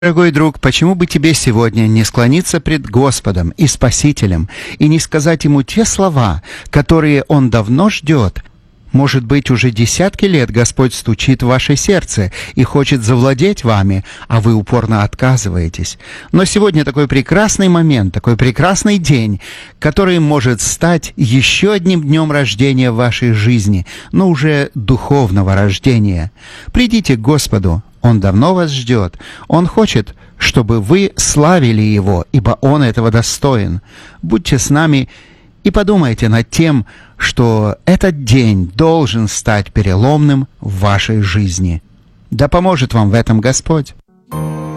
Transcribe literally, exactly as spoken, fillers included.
Дорогой друг, почему бы тебе сегодня не склониться пред Господом и Спасителем и не сказать Ему те слова, которые Он давно ждет? Может быть, уже десятки лет Господь стучит в ваше сердце и хочет завладеть вами, а вы упорно отказываетесь. Но сегодня такой прекрасный момент, такой прекрасный день, который может стать еще одним днем рождения в вашей жизни, но уже духовного рождения. Придите к Господу. Он давно вас ждет. Он хочет, чтобы вы славили Его, ибо Он этого достоин. Будьте с нами и подумайте над тем, что этот день должен стать переломным в вашей жизни. Да поможет вам в этом Господь.